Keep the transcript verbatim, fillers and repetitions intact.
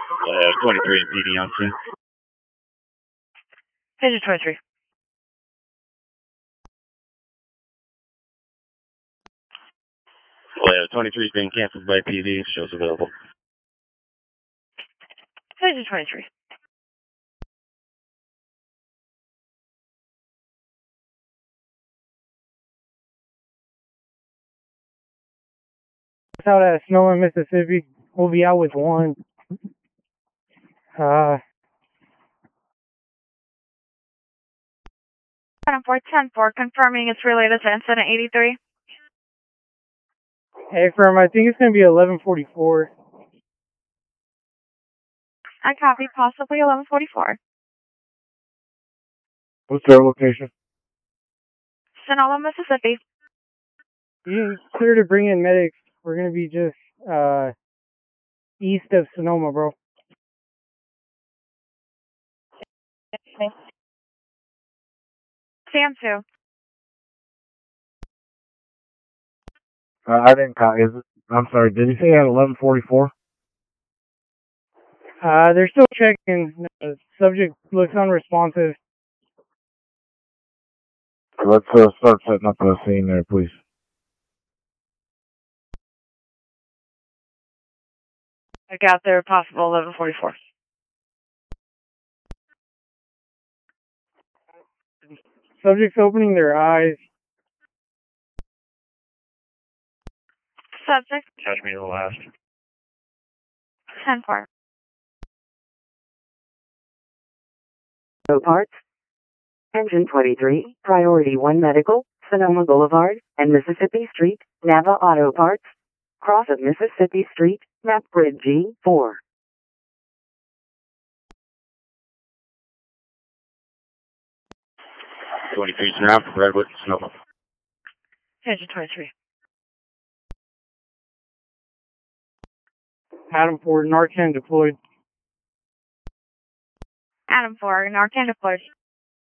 Uh, twenty-three P D on scene. Page twenty-three. Uh, twenty-three is being canceled by P D. Shows available. Page twenty-three. Out at Sonoma, Mississippi. We'll be out with one. Uh, ten four, ten four, confirming it's related to incident eighty-three. hey, firm, I think it's going to be eleven forty-four. I copy, possibly eleven forty-four. What's their location? Sonoma, Mississippi. You clear to bring in medics. We're going to be just uh east of Sonoma, bro. Sam two. Uh, I didn't call. Is it? I'm sorry. Did you say at eleven forty-four? Uh, they're still checking. The subject looks unresponsive. Let's uh, start setting up a scene there, please. I got there, possible eleven forty-four. Subject's opening their eyes. Subject. Catch me to the last. ten four. Auto Parts. Engine twenty-three, Priority one Medical, Sonoma Boulevard, and Mississippi Street, Nava Auto Parts. Cross of Mississippi Street, map grid G four. twenty-three is now for Redwood, Sonoma. Page twenty-three. Adam four, Narcan deployed. Adam four, Narcan deployed.